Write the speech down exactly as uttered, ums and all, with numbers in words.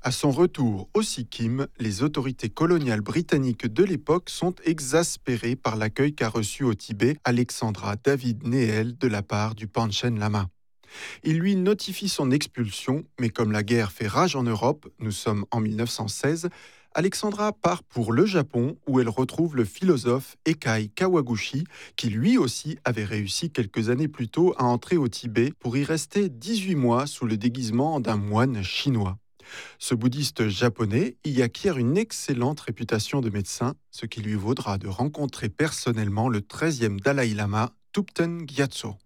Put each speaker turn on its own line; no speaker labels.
À son retour au Sikkim, les autorités coloniales britanniques de l'époque sont exaspérées par l'accueil qu'a reçu au Tibet Alexandra David Nehel de la part du Panchen Lama. Il lui notifie son expulsion, mais comme la guerre fait rage en Europe, nous sommes en mille neuf cent seize, Alexandra part pour le Japon où elle retrouve le philosophe Ekai Kawaguchi, qui lui aussi avait réussi quelques années plus tôt à entrer au Tibet pour y rester dix-huit mois sous le déguisement d'un moine chinois. Ce bouddhiste japonais y acquiert une excellente réputation de médecin, ce qui lui vaudra de rencontrer personnellement le treizième Dalai Lama, Thupten Gyatso.